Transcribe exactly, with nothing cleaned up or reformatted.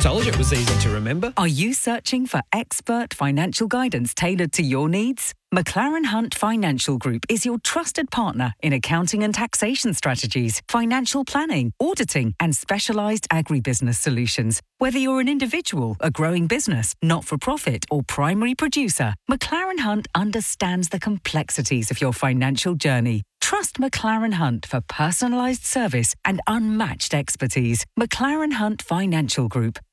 Told you it was easy to remember. Are you searching for expert financial guidance tailored to your needs? McLaren Hunt Financial Group is your trusted partner in accounting and taxation strategies, financial planning, auditing, and specialised agribusiness solutions. Whether you're an individual, a growing business, not-for-profit, or primary producer, McLaren Hunt understands the complexities of your financial journey. Trust McLaren Hunt for personalised service and unmatched expertise. McLaren Hunt Financial Group.